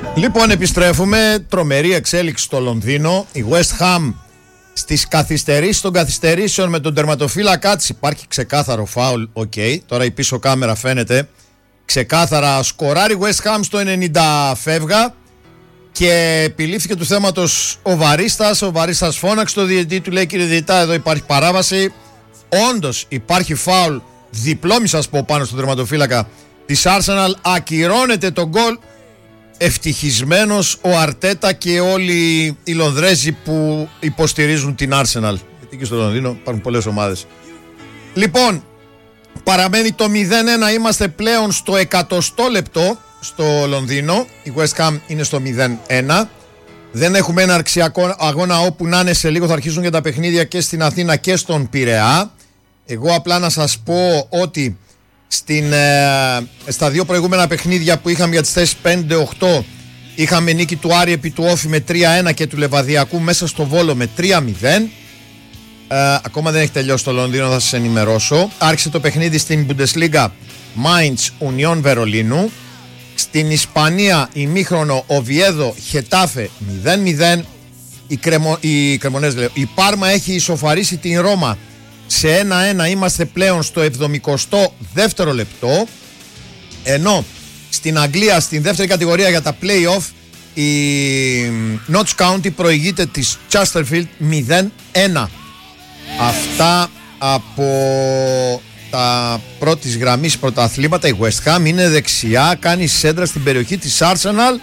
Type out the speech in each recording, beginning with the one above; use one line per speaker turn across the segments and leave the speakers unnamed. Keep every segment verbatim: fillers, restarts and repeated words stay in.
Λοιπόν, επιστρέφουμε. Τρομερή εξέλιξη στο Λονδίνο. Η West Ham στις καθυστερήσεις των καθυστερήσεων με τον τερματοφύλακα της. Υπάρχει ξεκάθαρο φάουλ. Οκ, okay. Τώρα η πίσω κάμερα φαίνεται. Ξεκάθαρα σκοράρει West Ham στο ενενήντα φεύγα. Και επιλήφθηκε του θέματος ο Βαρίστας. Ο Βαρίστας φώναξε το διαιτητή, του λέει: κύριε διαιτητά, εδώ υπάρχει παράβαση. Όντως υπάρχει φάουλ, διπλό μη σας πω, πάνω στον τερματοφύλακα της Arsenal. Ακυρώνεται το γκολ. Ευτυχισμένος ο Αρτέτα και όλοι οι Λονδρέζοι που υποστηρίζουν την Arsenal. Γιατί και στο Λονδίνο υπάρχουν πολλές ομάδες. Λοιπόν, παραμένει το μηδέν ένα. Είμαστε πλέον στο εκατοστό λεπτό στο Λονδίνο. Η West Ham είναι στο μηδέν ένα. Δεν έχουμε εναρξιακό αγώνα, όπου να είναι. Σε λίγο θα αρχίσουν και τα παιχνίδια και στην Αθήνα και στον Πειραιά. Εγώ απλά να σας πω ότι στην, ε, στα δύο προηγούμενα παιχνίδια που είχαμε για τις θέσεις πέντε οκτώ είχαμε νίκη του Άρη επί του Όφη με τρία ένα και του Λεβαδιακού μέσα στο Βόλο με τρία μηδέν. Ε, ακόμα δεν έχει τελειώσει το Λονδίνο, θα σας ενημερώσω. Άρχισε το παιχνίδι στην Bundesliga Mainz Union Βερολίνου. Στην Ισπανία ημίχρονο Οβιέδο Χετάφε μηδέν μηδέν. Η, Κρεμο, η, Κρεμονές, λέω, η Πάρμα έχει ισοφαρίσει την Ρώμα σε ένα ένα. Είμαστε πλέον στο εβδομηκοστό δεύτερο λεπτό. Ενώ στην Αγγλία, στην δεύτερη κατηγορία για τα play-off, η Notts County προηγείται της Chesterfield μηδέν ένα. Αυτά από τα πρώτης γραμμής πρωταθλήματα. Η West Ham είναι δεξιά, κάνει σέντρα στην περιοχή της Arsenal.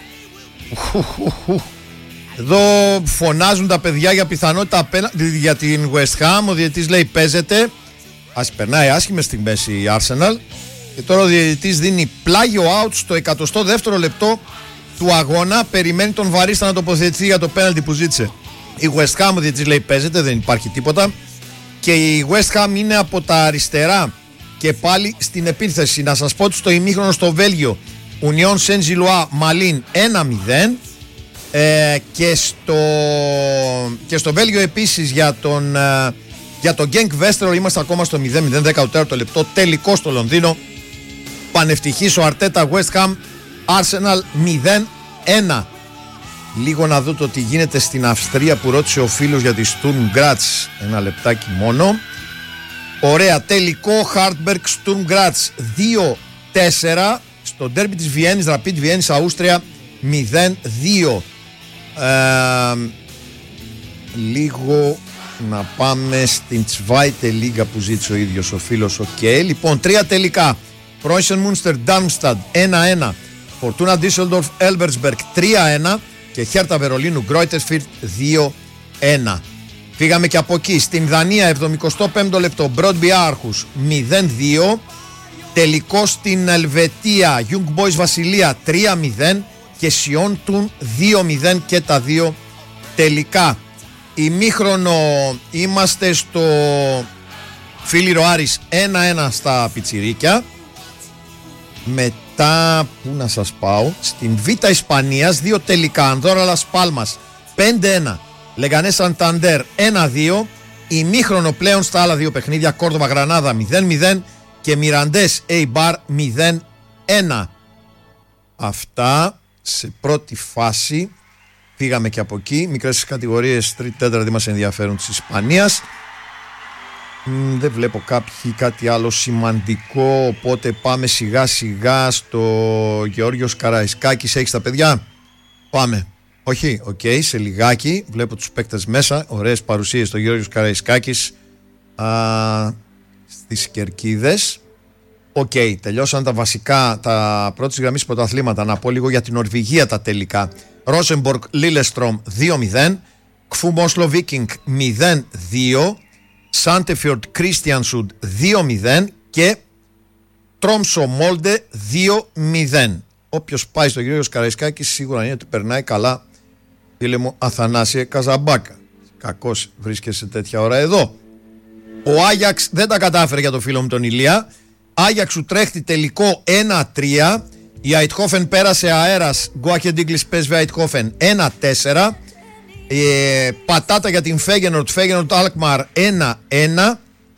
Εδώ φωνάζουν τα παιδιά για πιθανότητα απέναντι για την West Ham. Ο διαιτητής λέει παίζεται. Ας περνάει άσχημες στιγμές η Arsenal. Και τώρα ο διαιτητής δίνει πλάγιο out στο εκατοστό δεύτερο λεπτό του αγώνα. Περιμένει τον Βαρίστα να τοποθετηθεί για το πέναλτι που ζήτησε η West Ham. Ο διαιτητής λέει παίζεται, δεν υπάρχει τίποτα. Και η West Ham είναι από τα αριστερά και πάλι στην επίθεση. Να σας πω ότι στο ημίχρονο στο Βέλγιο Union Saint-Gilloise Malin ένα μηδέν. Ε, και, στο, και στο Βέλγιο επίσης για τον, ε, για τον Genk Vesterål είμαστε ακόμα στο μηδέν μηδέν, δεκατέσσερα λεπτό, τελικό στο Λονδίνο. Πανευτυχής ο Αρτέτα. West Ham Arsenal μηδέν ένα. Λίγο να δω το τι γίνεται στην Αυστρία που ρώτησε ο φίλος για τη Sturm Graz. Ένα λεπτάκι μόνο. Ωραία, τελικό Hartberg Sturm Graz δύο τέσσερα. Στο ντέρμπι της Βιέννης, Rapid Βιέννης Αούστρια μηδέν δύο. Ε, λίγο να πάμε στην Zweite Liga που ζήτησε ο ίδιος ο φίλος. Οκ, okay. Λοιπόν, τρία τελικά. Preußen Münster Darmstadt ένα ένα. Fortuna Düsseldorf Elversberg τρία ένα. Και Hertha Βερολίνου Greuther δύο ένα. Φύγαμε και από εκεί. Στην Δανία εβδομηκοστό πέμπτο λεπτό Broadby Aarhus μηδέν δύο. Τελικό στην Ελβετία Young Boys Βασιλεία τρία μηδέν. Και Σιόν Τουν δύο μηδέν και τα δύο τελικά. Ημίχρονο είμαστε στο Φίλιρο Άρης ένα ένα στα πιτσιρίκια. Μετά που να σας πάω, στην Β' Ισπανίας δύο τελικά. Ανδόρα Λας Πάλμας πέντε ένα. Λεγανέ Σανταντέρ ένα δύο. Ημίχρονο πλέον στα άλλα δύο παιχνίδια. Κόρδοβα Γρανάδα μηδέν μηδέν και Μιραντές Eibar μηδέν ένα. Αυτά σε πρώτη φάση. Πήγαμε και από εκεί. Μικρές κατηγορίες τρίτη τέταρτη μας ενδιαφέρουν της Ισπανίας. Μ, δεν βλέπω κάποιοι κάτι άλλο σημαντικό, οπότε πάμε σιγά σιγά στο Γεώργιος Καραϊσκάκης. Έχεις τα παιδιά? Πάμε. Όχι, οκ, okay, σε λιγάκι βλέπω τους παίκτες μέσα. Ωραίες παρουσίες στο Γεώργιος Καραϊσκάκης α, στις Κερκίδες. Οκ, okay, τελειώσαν τα βασικά, τα πρώτης γραμμής πρωταθλήματα. Να πω λίγο για την Νορβηγία τα τελικά. Ρόσεμπορκ Λίλεστρομ δύο μηδέν. Κφού Μόσλο Βίκινγκ μηδέν δύο. Σάντεφιορντ Κρίστιανσουντ δύο μηδέν. Και Τρόμσο Μόλντε δύο μηδέν. Όποιος πάει στο Γεώργιος Καραϊσκάκης σίγουρα είναι ότι περνάει καλά. Φίλε μου Αθανάσιε Καζαμπάκα. Κακώς βρίσκεσαι τέτοια ώρα εδώ. Ο Άγιαξ δεν τα κατάφερε για το φίλο μου τον Ηλία. Άγιαξ Ουτρέχτη τελικό ένα τρία. Η Αιτχόφεν πέρασε αέρας. Γκουάχεν Ντίγκλις πες βε Αιτχόφεν ένα τέσσερα. Ε, πατάτα για την Φέγενορτ. Φέγενορτ Αλκμαρ ένα ένα.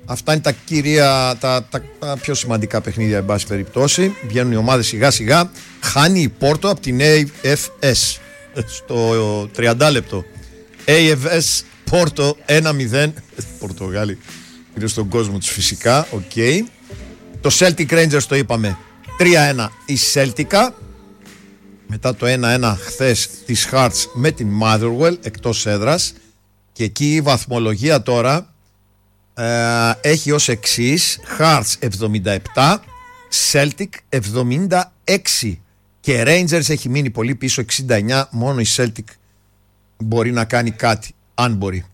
Αυτά είναι τα κύρια, τα, τα, τα πιο σημαντικά παιχνίδια, εν πάση περιπτώσει. Βγαίνουν οι ομάδες σιγά σιγά. Χάνει η Πόρτο από την έι εφ ες στο τριάντα λεπτό. έι εφ ες Πόρτο ένα μηδέν. Πορτογάλοι είναι στον κόσμο τους φυσικά. Okay. Το Celtic Rangers το είπαμε τρία ένα η Celtica. Μετά το ένα ένα χθες της Hearts με την Motherwell εκτός έδρας. Και εκεί η βαθμολογία τώρα ε, έχει ως εξής: Hearts εβδομήντα επτά, Celtic εβδομήντα έξι και Rangers έχει μείνει πολύ πίσω εξήντα εννιά. Μόνο η Celtic μπορεί να κάνει κάτι, αν μπορεί.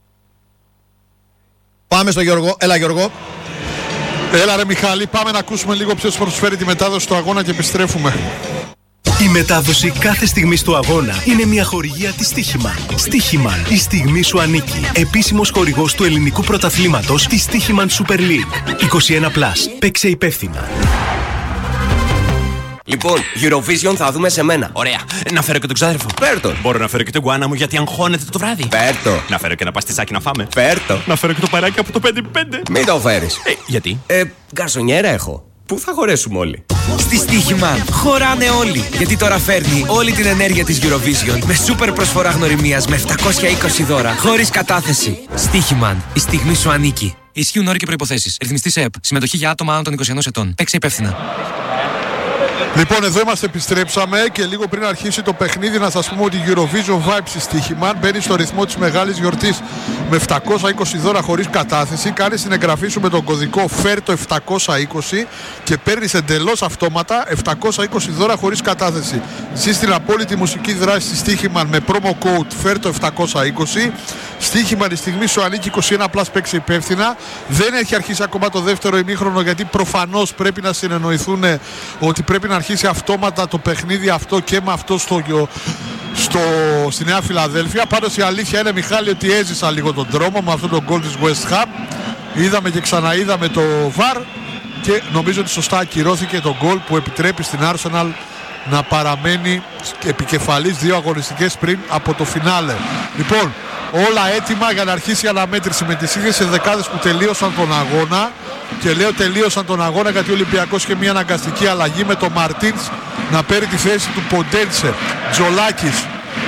Πάμε στο Γιώργο. Έλα Γιώργο.
Έλα ρε Μιχάλη, πάμε να ακούσουμε λίγο ποιος προσφέρει τη μετάδοση του αγώνα και επιστρέφουμε.
Η μετάδοση κάθε στιγμής του αγώνα είναι μια χορηγία της Stoiximan. Stoiximan, η στιγμή σου ανήκει. Επίσημος χορηγός του ελληνικού πρωταθλήματος της Stoiximan Super League. είκοσι ένα συν. Παίξε υπεύθυνα.
Λοιπόν, Eurovision θα δούμε σε μένα.
Ωραία. Να φέρω και τον ξάδερφο.
Φέρτο.
Μπορώ να φέρω και τον γκουάνα μου γιατί αγχώνεται το βράδυ.
Φέρτο.
Να φέρω και ένα παστισάκι να φάμε.
Φέρτο.
Να φέρω και το παράκι από το πέντε πέντε.
Μην το φέρεις.
Ε, γιατί?
Ε, γκαρσονιέρα έχω. Πού θα χωρέσουμε όλοι?
Στη Stoiximan χωράνε όλοι. Γιατί τώρα φέρνει όλη την ενέργεια της Eurovision με σούπερ προσφορά γνωριμίας με επτακόσια είκοσι δώρα χωρίς κατάθεση. Stoiximan, η στιγμή σου ανήκει. Ισχύουν όροι και προϋποθέσεις. Ρυθμιστή σε ΕΠ. Συμμετοχή για άτομα άνω των είκοσι ενός ετών. Παίξε υπεύθυνα.
Λοιπόν, εδώ είμαστε, επιστρέψαμε και λίγο πριν αρχίσει το παιχνίδι να σας πούμε ότι η Eurovision Vibes στη Stoiximan μπαίνει στο ρυθμό της μεγάλης γιορτής με επτακόσια είκοσι δώρα χωρίς κατάθεση. Κάνεις την εγγραφή σου με τον κωδικό φέρτο επτακόσια είκοσι και παίρνεις εντελώς αυτόματα επτακόσια είκοσι δώρα χωρίς κατάθεση. Ζεις την απόλυτη μουσική δράση στη Stoiximan με promo code φέρτο επτακόσια είκοσι. Stoiximan, η στιγμή σου ανήκει. είκοσι ένα συν, παίξει υπεύθυνα. Δεν έχει αρχίσει ακόμα το δεύτερο ημίχρονο γιατί προφανώς πρέπει να συνεννοηθούν ότι πρέπει να αρχίσει αυτόματα το παιχνίδι αυτό και με αυτό στο, στο, στη Νέα Φιλαδέλφια. Πάντως η αλήθεια είναι, Μιχάλη, ότι έζησα λίγο τον δρόμο με αυτό το γκολ της West Ham. Είδαμε και ξαναείδαμε το βαρ και νομίζω ότι σωστά ακυρώθηκε το γκολ που επιτρέπει στην Arsenal να παραμένει επικεφαλής δύο αγωνιστικές πριν από το φινάλε. Λοιπόν, όλα έτοιμα για να αρχίσει η αναμέτρηση με τις ίδιες ενδεκάδες που τελείωσαν τον αγώνα. Και λέω τελείωσαν τον αγώνα γιατί ο Ολυμπιακός είχε μια αναγκαστική αλλαγή με τον Μαρτίνς να παίρνει τη θέση του Ποντένσε. Τζολάκης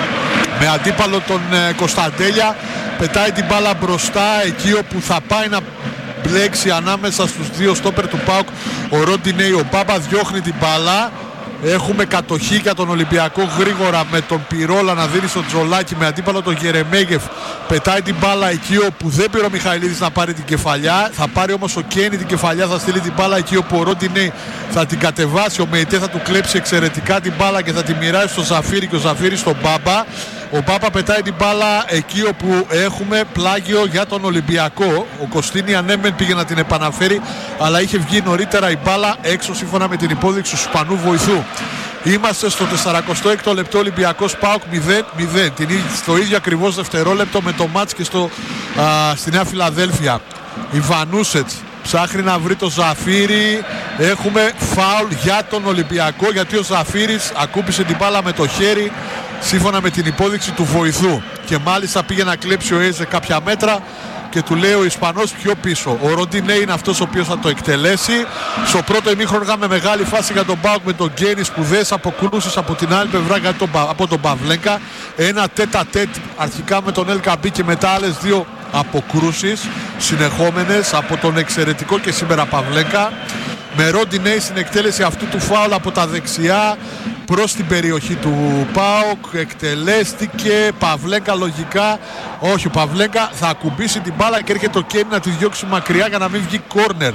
με αντίπαλο τον ε, Κωνσταντέλια πετάει την μπάλα μπροστά εκεί όπου θα πάει να μπλέξει ανάμεσα στους δύο στόπερ του ΠΑΟΚ ο Ροντινέι. Ο Μπάμπα διώχνει την μπάλα. Έχουμε κατοχή για τον Ολυμπιακό γρήγορα με τον Πυρόλα να δίνει στον Τζολάκη με αντίπαλο τον Γερεμέγεφ. Πετάει την μπάλα εκεί όπου δεν πήρε ο Μιχαηλίδης να πάρει την κεφαλιά. Θα πάρει όμως ο Κένι την κεφαλιά, θα στείλει την μπάλα εκεί όπου ο Ροντινέι θα την κατεβάσει. Ο Μεϊτέ θα του κλέψει εξαιρετικά την μπάλα και θα τη μοιράσει στον Ζαφύρι και ο Ζαφύρι στον Μπάμπα. Ο Μπάμπα πετάει την μπάλα εκεί όπου έχουμε πλάγιο για τον Ολυμπιακό. Ο Κωστίνη ανέμεν πήγε να την επαναφέρει, αλλά είχε βγει νωρίτερα η μπάλα έξω σύμφωνα με την υπόδειξη του Ισπανού βοηθού. Είμαστε στο σαράντα έξι λεπτό, Ολυμπιακός ΠΑΟΚ μηδέν μηδέν. Στο ίδιο ακριβώς δευτερόλεπτο με το μάτς και στο, α, στη Νέα Φιλαδέλφια. Η Βανούσετς ψάχνει να βρει το Ζαφύρι. Έχουμε φάουλ για τον Ολυμπιακό γιατί ο Ζαφύρης ακούμπησε την μπάλα με το χέρι σύμφωνα με την υπόδειξη του βοηθού και μάλιστα πήγε να κλέψει ο Έζε κάποια μέτρα και του λέει ο Ισπανός πιο πίσω. Ο Ροντινέ είναι αυτός ο οποίος θα το εκτελέσει. Στο πρώτο ημίχρονο είχαμε μεγάλη φάση για τον ΠΑΟΚ με τον Γκένι, σπουδαίες αποκρούσεις από την άλλη πλευρά από τον Παυλέγκα. Ένα τέτα τέτ αρχικά με τον Ελκαμπή και μετά άλλες δύο αποκρούσεις συνεχόμενες από τον εξαιρετικό και σήμερα Παυλέγκα. Με Ροντινέι στην εκτέλεση αυτού του φάουλ από τα δεξιά προς την περιοχή του ΠΑΟΚ, εκτελέστηκε. Παυλέγκα λογικά, όχι, ο Παυλέγκα θα ακουμπήσει την μπάλα και έρχεται το Κένι να τη διώξει μακριά για να μην βγει κόρνερ.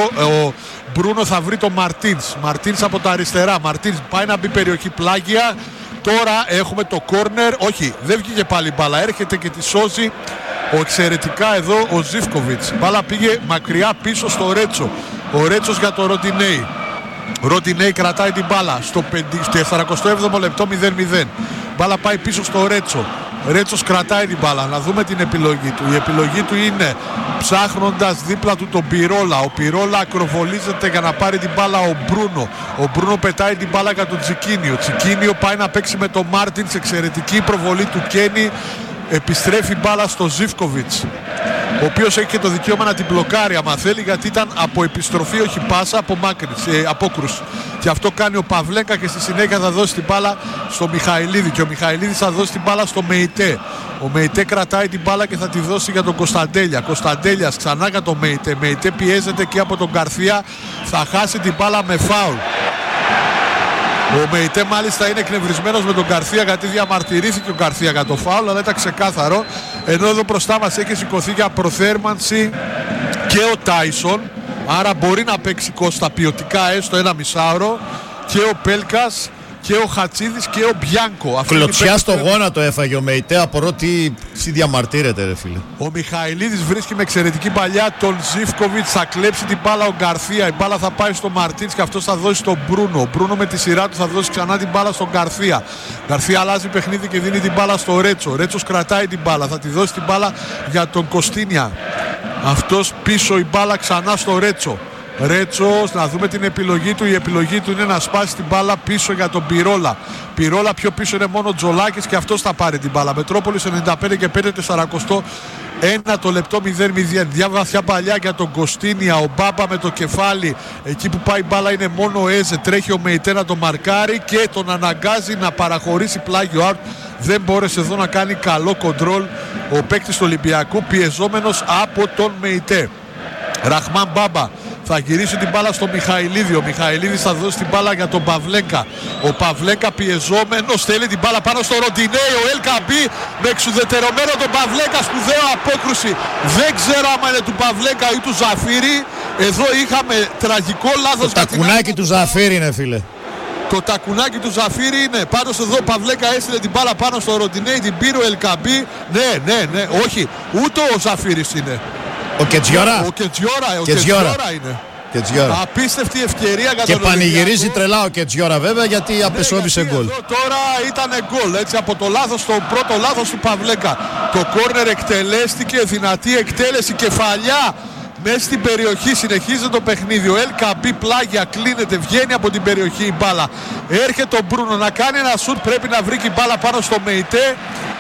Ο Μπρούνο θα βρει τον Μαρτίνς, Μαρτίνς από τα αριστερά, Μαρτίνς πάει να μπει περιοχή πλάγια. Τώρα έχουμε το κόρνερ, όχι, δεν βγήκε πάλι μπάλα, έρχεται και τη σώζει ο εξαιρετικά εδώ ο Ζίβκοβιτς. Μπάλα πήγε μακριά πίσω στο Ρέτσο. Ο Ρέτσος για το Ροντινέι. Ροντινέι κρατάει την μπάλα στο σαράντα έβδομο λεπτό μηδέν μηδέν. Μπάλα πάει πίσω στο Ρέτσο. Ρέτσος κρατάει την μπάλα. Να δούμε την επιλογή του. Η επιλογή του είναι ψάχνοντας δίπλα του τον Πυρόλα. Ο Πυρόλα ακροβολίζεται για να πάρει την μπάλα ο Μπρούνο. Ο Μπρούνο πετάει την μπάλα για τον Τσικίνιο. Τσικίνιο πάει να παίξει με τον Μάρτινς. Εξαιρετική προβολή του Κένι. Επιστρέφει μπάλα στο Ζίβκοβιτς. ο οποίος έχει και το δικαίωμα να την μπλοκάρει άμα θέλει, γιατί ήταν από επιστροφή, όχι πάσα, από μάκρυνση, ε, απόκρουση. Και αυτό κάνει ο Παβλέκα και στη συνέχεια θα δώσει την μπάλα στο Μιχαηλίδη. Και ο Μιχαηλίδης θα δώσει την μπάλα στο Μεϊτέ. Ο Μεϊτέ κρατάει την μπάλα και θα τη δώσει για τον Κωνσταντέλια. Κωνσταντέλιας ξανά για τον Μεϊτέ. Μεϊτέ πιέζεται και από τον Γκαρθία. Θα χάσει την μπάλα με φάουλ. Ο Μεϊτέ μάλιστα είναι εκνευρισμένος με τον Γκαρθία, γιατί διαμαρτυρήθηκε ο Γκαρθία για το φάουλ, αλλά ήταν ξεκάθαρο. Ενώ εδώ μπροστά μας έχει σηκωθεί για προθέρμανση και ο Τάισον. Άρα μπορεί να παίξει Κώστα ποιοτικά έστω ένα μισάωρο. Και ο Πέλκας και ο Χατσίδης και ο Μπιάνκο.
Κλωτσιά στο γόνατο έφαγε ο Μεϊτέ. Απορώ τι διαμαρτύρεται, ρε φίλε.
Ο Μιχαηλίδης βρίσκει με εξαιρετική παλιά τον Ζίβκοβιτς. Θα κλέψει την μπάλα ο Γκαρθία. Η μπάλα θα πάει στο Μαρτίνς και αυτός θα δώσει στον Μπρούνο. Ο Μπρούνο με τη σειρά του θα δώσει ξανά την μπάλα στον Γκαρθία. Γκαρθία αλλάζει παιχνίδι και δίνει την μπάλα στο Ρέτσο. Ρέτσος κρατάει την μπάλα. Θα τη δώσει την μπάλα για τον Κωστίνια. Αυτός πίσω, η μπάλα ξανά στο Ρέτσο. Ρέτσος, να δούμε την επιλογή του. Η επιλογή του είναι να σπάσει την μπάλα πίσω για τον Πυρόλα. Πυρόλα πιο πίσω είναι μόνο ο Τζολάκης και αυτός θα πάρει την μπάλα. Μετρόπολης ενενήντα πέντε και πέντε τεσσαρακοστό ένα το λεπτό μηδέν μηδέν. Δια βαθιά παλιά για τον Κωστίνια. Ο Μπάμπα με το κεφάλι. Εκεί που πάει η μπάλα είναι μόνο ο Έζε. Τρέχει ο Μεϊτέ να το μαρκάρει και τον αναγκάζει να παραχωρήσει πλάγιο out. Δεν μπόρεσε εδώ να κάνει καλό κοντρόλ ο παίκτης του Ολυμπιακού, πιεζόμενος από τον Μεϊτέ. Ραχμάν Μπάμπα θα γυρίσει την μπάλα στο Μιχαηλίδη. Ο Μιχαηλίδης θα δώσει την μπάλα για τον Παβλέκα. Ο Παβλέκα πιεζόμενος θέλει την μπάλα πάνω στο Ροντινέι. Ο Ελκαμπή με εξουδετερωμένο τον Παβλέκα. Σπουδαίο απόκρουση. Δεν ξέρω άμα είναι του Παβλέκα ή του Ζαφύρη. Εδώ είχαμε τραγικό λάθος.
Το τακουνάκι του Ζαφύρη είναι, φίλε.
Το τακουνάκι του Ζαφύρη είναι. Πάντως εδώ ο Παβλέκα έστειλε την μπάλα πάνω στο Ροντινέι. Την πήρε ο Ελκαμπή. Ναι, ναι, ναι. Όχι. Ούτε ο Ζαφύρης είναι.
Ο Κετζιόρα.
Ο Κετζιόρα, ο
Κετζιόρα.
Κετζιόρα είναι.
Κετζιόρα.
Απίστευτη ευκαιρία για
και
τον
πανηγυρίζει
Ολυμπιακό.
τρελά ο Κετζιόρα βέβαια, γιατί
Ναι,
απεσόβησε
γιατί
γκολ.
εδώ τώρα ήταν γκολ, έτσι, από το λάθος, το πρώτο λάθος του Παβλέκα. Το κόρνερ εκτελέστηκε, δυνατή εκτέλεση, κεφαλιά μέσα στην περιοχή, συνεχίζει το παιχνίδι. Ο Ελκαμπή πλάγια, κλείνεται, βγαίνει από την περιοχή η μπάλα. Έρχεται ο Μπρούνο να κάνει ένα σουτ, πρέπει να βρει η μπάλα πάνω στο Μεϊτέ.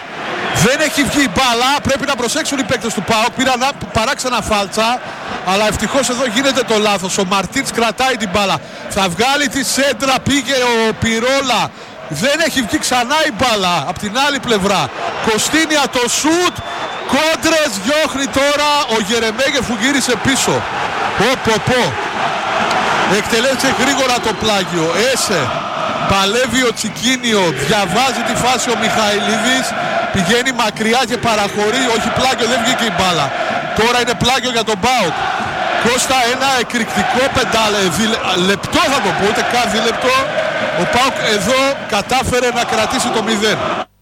Δεν έχει βγει η μπάλα, πρέπει να προσέξουν οι παίκτες του ΠΑΟΚ. Πήραν παράξενα φάλτσα, αλλά ευτυχώς εδώ γίνεται το λάθος. Ο Μαρτίνς κρατάει την μπάλα. Θα βγάλει τη σέντρα, πήγε ο Πυρόλα. Δεν έχει βγει ξανά η μπάλα από την άλλη πλευρά. Κωστίνια το σουτ. Κόντρες, διώχνει τώρα ο Γερεμέγεφ που γύρισε πίσω. Πω πω πω. Εκτελέσε γρήγορα το πλάγιο. Έσε. Παλεύει ο Τσικίνιο. Διαβάζει τη φάση ο Μιχαηλίδης. Πηγαίνει μακριά και παραχωρεί. Όχι πλάγιο, δεν βγήκε η μπάλα. Τώρα είναι πλάγιο για τον ΠΑΟΚ. Κώστα, ένα εκρηκτικό πεντάλεπτο, θα το πω, ούτε καν δίλεπτο. Ο ΠΑΟΚ εδώ κατάφερε να κρατήσει το μηδέν.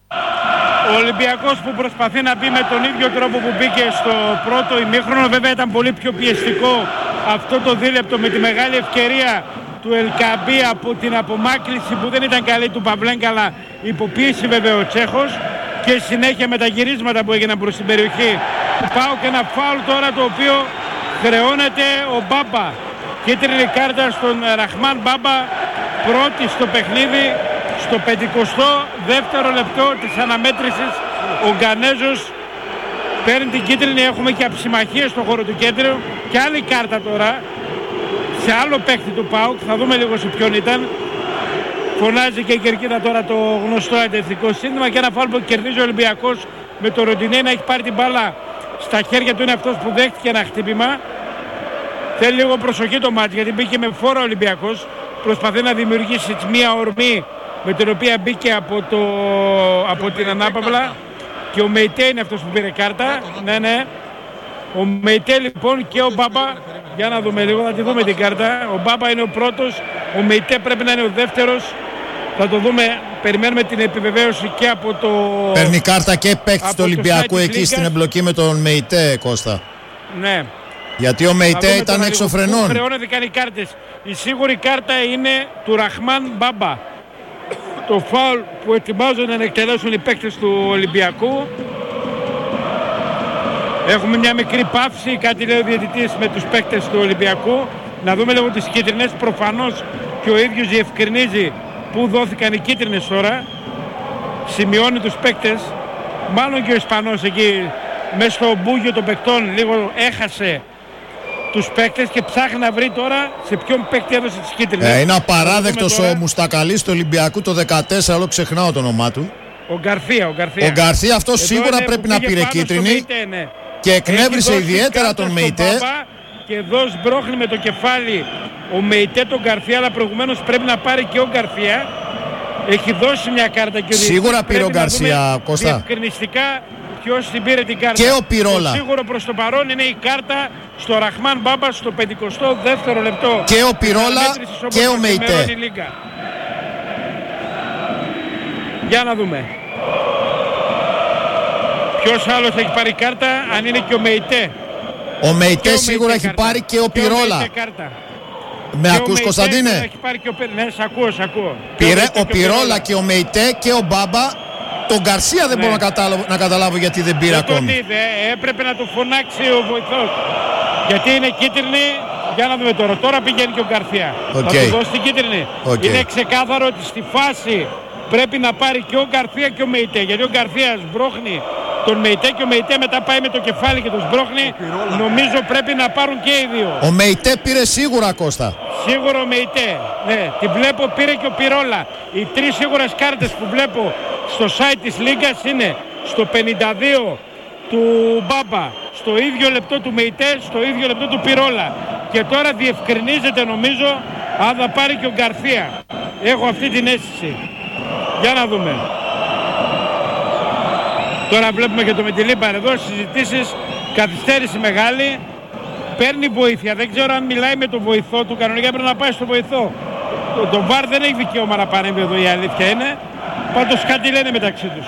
Ο Ολυμπιακός που προσπαθεί να μπει με τον ίδιο τρόπο που μπήκε στο πρώτο ημίχρονο, βέβαια ήταν πολύ πιο πιεστικό αυτό το δίλεπτο με τη μεγάλη ευκαιρία του Ελκαμπή από την απομάκρυνση που δεν ήταν καλή του Παβλέγκα, αλλά υποποίηση βέβαια ο Τσέχος, και συνέχεια με τα γυρίσματα που έγιναν προς την περιοχή του ΠΑΟΚ. Και ένα φάουλ τώρα το οποίο χρεώνεται ο Μπάμπα. Κίτρινη κάρτα στον Ραχμάν Μπάμπα, πρώτη στο παιχνίδι, στο πενηκοστό δεύτερο λεπτό της αναμέτρησης. Ο Γκανέζος παίρνει την κίτρινη, έχουμε και αψημαχίες στο χώρο του κέντρου και άλλη κάρτα τώρα σε άλλο παίκτη του ΠΑΟΚ, θα δούμε λίγο σε ποιον ήταν. Φωνάζει και η Κερκίδα τώρα το γνωστό αντεθνικό σύνθημα, και ένα φάουλ που κερδίζει ο Ολυμπιακός με το Ροντινέι να έχει πάρει την μπάλα στα χέρια του. Είναι αυτός που δέχτηκε ένα χτύπημα. Θέλει λίγο προσοχή το μάτι, γιατί μπήκε με φόρα ο Ολυμπιακός. Προσπαθεί να δημιουργήσει μια ορμή με την οποία μπήκε από, το, από την ανάπαυλα, και ο Μεϊτέ είναι αυτός που πήρε κάρτα. Ναι, ναι. Ο Μεϊτέ λοιπόν και ο Μπάμπα, για να δούμε λίγο, θα τη δούμε την κάρτα. Ο Μπάμπα είναι ο πρώτος, ο Μεϊτέ πρέπει να είναι ο δεύτερος. Θα το δούμε, περιμένουμε την επιβεβαίωση και από το...
Παίρνει κάρτα και παίκτης του Ολυμπιακού εκεί στην εμπλοκή με τον Μεϊτέ, Κώστα.
Ναι.
Γιατί ο Μεϊτέ ήταν έξω φρενών.
Χρεώνεται, κάνει κάρτες. Η σίγουρη κάρτα είναι του Ραχμάν Μπάμπα. Το φάουλ που ετοιμάζονται να εκτελέσουν οι παίκτες του Ολυμπιακού. Έχουμε μια μικρή παύση, κάτι λέει ο διαιτητής, με τους παίκτες του Ολυμπιακού. Να δούμε λίγο τις κίτρινες. Προφανώς και ο ίδιος διευκρινίζει που δόθηκαν οι κίτρινες τώρα. Σημειώνει τους παίκτες. Μάλλον και ο Ισπανός εκεί μέσα στο μπούγιο των παικτών λίγο έχασε τους παίκτες και ψάχνει να βρει τώρα σε ποιον παίκτη έδωσε τις κίτρινες.
Ε, είναι απαράδεκτος ο Μουστακαλής του Ολυμπιακού το δεκατέσσερα, όλο ξεχνάω το όνομά του.
Ο Γκαρθία, ο Γκαρθία.
Ο Γκαρθία αυτό
Εδώ
σίγουρα
είναι
πρέπει
που
να
πήγε
πήρε
πάνω στο
κίτρινη
Μεϊτέ, ναι.
και εκνεύρισε
Έχει δώσει
ιδιαίτερα
κάρτα
τον
στον
Μεϊτέ.
Μπάμπα και εδώ σμπρώχνει με το κεφάλι ο Μεϊτέ τον Γκαρθία, αλλά προηγουμένως πρέπει να πάρει και ο Γκαρθία. Έχει δώσει μια κάρτα και ο
Σίγουρα πήρε ο Γκαρσία, Κώστα.
Διευκρινιστικά ποιος την πήρε την κάρτα.
Και ο Πυρόλα.
Το σίγουρο προς το παρόν είναι η κάρτα στο Ραχμάν Μπάμπα στο πενηκοστό δεύτερο λεπτό.
Και ο Πυρόλα και ο Μεϊτέ.
Για να δούμε. Ποιος άλλος έχει πάρει κάρτα, αν είναι και ο Μεϊτέ.
Ο Μεϊτέ
ο
σίγουρα
Μεϊτέ
έχει
κάρτα.
πάρει και ο
Και ο
Πυρόλα.
Μεϊτέ κάρτα.
Με
Και ο
ακούς,
Μεϊτέ
Κωνσταντίνε?
έχει πάρει και ο Πε- Ναι, σ' ακούω, σ' ακούω. Και
Πήρε
Μεϊτέ
ο
και
Πυρόλα και ο Μεϊτέ και ο Μπάμπα. Τον Γκαρσία δεν
Ναι.
μπορώ να καταλάβω, να καταλάβω γιατί δεν πήρε
Δεν τον
ακόμη.
είδε, έπρεπε να του φωνάξει ο βοηθός. Γιατί είναι κίτρινη, για να δούμε τώρα. Τώρα πηγαίνει και ο Γκαρθία.
Οκ.
Θα του δώσει την κίτρινη.
Οκ.
Είναι ξεκάθαρο ότι στη φάση πρέπει να πάρει και ο Γκαρθία και ο Μεϊτέ. Γιατί ο Γκαρθία σμπρώχνει τον Μεϊτέ και ο Μεϊτέ μετά πάει με το κεφάλι και τον σμπρώχνει. Νομίζω πρέπει να πάρουν και οι δύο.
Ο Μεϊτέ πήρε σίγουρα, Κώστα.
Σίγουρο ο Μεϊτέ. Ναι, την βλέπω, πήρε και ο Πυρόλα. Οι τρεις σίγουρες κάρτες που βλέπω στο site της Λίγκας είναι στο πενήντα δύο του Μπάμπα, στο ίδιο λεπτό του Μεϊτέ, στο ίδιο λεπτό του Πυρόλα. Και τώρα διευκρινίζεται νομίζω αν θα πάρει και ο Γκαρθία. Έχω αυτή την αίσθηση. Για να δούμε. Τώρα βλέπουμε και το Μετιλίμπαρ εδώ, συζητήσεις, καθυστέρηση μεγάλη. Παίρνει βοήθεια, δεν ξέρω αν μιλάει με τον βοηθό του, κανονικά πρέπει να πάει στο βοηθό. Το, το βαρ δεν έχει δικαίωμα να παρέμβει εδώ, η αλήθεια είναι. Πάντως κάτι λένε μεταξύ τους.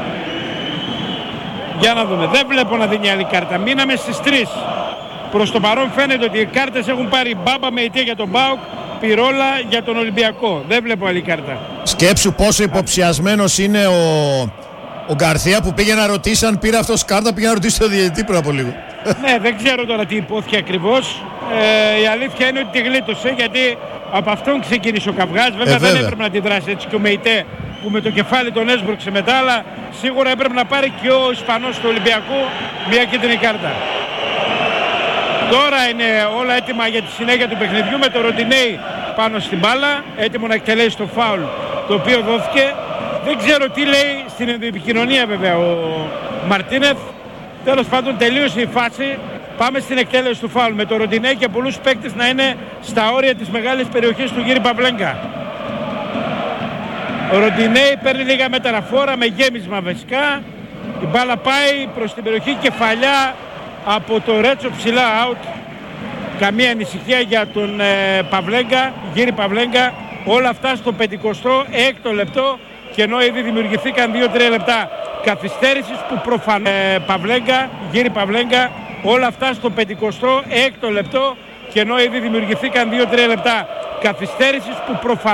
Για να δούμε, δεν βλέπω να δίνει άλλη κάρτα. Μείναμε στις τρεις. Προς το παρόν φαίνεται ότι οι κάρτες έχουν πάρει Μπάμπα Μεϊτέ για τον ΠΑΟΚ, Πυρόλα για τον Ολυμπιακό. Δεν βλέπω άλλη κάρτα.
Σκέψου πόσο υποψιασμένος είναι ο, ο Γκαρθία που πήγε να ρωτήσει αν πήρε αυτός κάρτα, πήγε να ρωτήσει το διαιτητή πριν από λίγο.
Ναι, δεν ξέρω τώρα τι υπόθηκε ακριβώς. Ε, η αλήθεια είναι ότι τη γλίτωσε γιατί από αυτόν ξεκίνησε ο καυγάς. Βέβαια,
Ε,
δεν
βέβαια.
έπρεπε να τη δράσει έτσι και ο Μεϊτέ που με το κεφάλι τον έσπρωξε μετά, αλλά σίγουρα έπρεπε να πάρει και ο Ισπανός του Ολυμπιακού μια κίτρινη κάρτα. Τώρα είναι όλα έτοιμα για τη συνέχεια του παιχνιδιού με το Ροντινέι πάνω στην μπάλα, έτοιμο να εκτελέσει το φάουλ το οποίο δόθηκε. Δεν ξέρω τι λέει στην επικοινωνία βέβαια ο Μαρτίνεθ. Τέλος πάντων τελείωσε η φάση. Πάμε στην εκτέλεση του φάουλ με το Ροντινέι και πολλούς παίκτες να είναι στα όρια της μεγάλης περιοχής του Γύρι Παβλέγκα. Ο Ροντινέι παίρνει λίγα μέτρα φόρα με γέμισμα βασικά. Η μπάλα πάει προς την περιοχή, κεφαλιά από το Ρέτσο ψηλά out. Καμία ανησυχία για τον ε, Παβλέγκα, Γύρι Παβλέγκα. Όλα αυτά στο πενηκοστό έκτο λεπτό και ενώ ήδη δημιουργηθήκαν δύο τρία λεπτά καθυστέρησης που προφανώς ε, Παβλέγκα, Γύρι Παβλέγκα. Όλα αυτά στο πενηκοστό έκτο λεπτό και ενώ ήδη δημιουργηθήκαν δύο τρία λεπτά καθυστέρησης που προφανώς